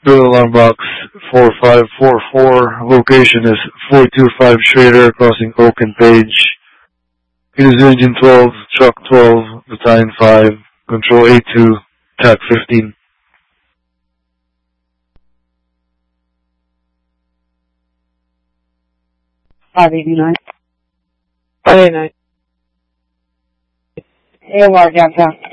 Bill alarm box 4544. Location is 425 Schrader, crossing Oak and Page. It is engine 12, truck 12, battalion 5, control A2, TAC 15. 589. 589. AOR downtown.